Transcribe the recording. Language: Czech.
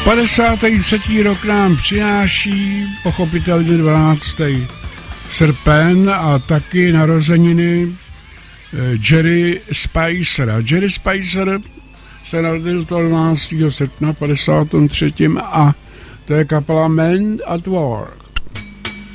53. rok nám přináší pochopitelně 12. srpen a taky narozeniny Jerry Spicera. Jerry Spicer se narodil 12. srpna 53. a to je kapela Men at Work.